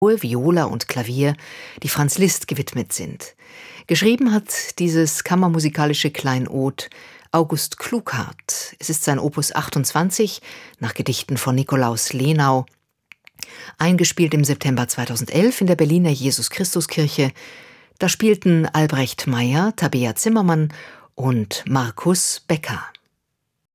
Viola und Klavier, die Franz Liszt gewidmet sind. Geschrieben hat dieses kammermusikalische Kleinod August Klughardt. Es ist sein Opus 28 nach Gedichten von Nikolaus Lenau, eingespielt im September 2011 in der Berliner Jesus-Christus-Kirche. Da spielten Albrecht Meyer, Tabea Zimmermann und Markus Becker.